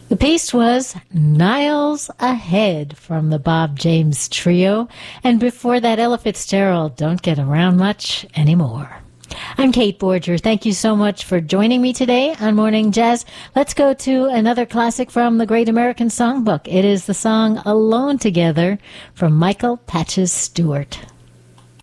The piece was Niles Ahead from the Bob James Trio, and before that, Ella Fitzgerald, Don't Get Around Much Anymore. I'm Kate Borger. Thank you so much for joining me today on Morning Jazz. Let's go to another classic from the Great American Songbook. It is the song Alone Together from Michael Patches Stewart.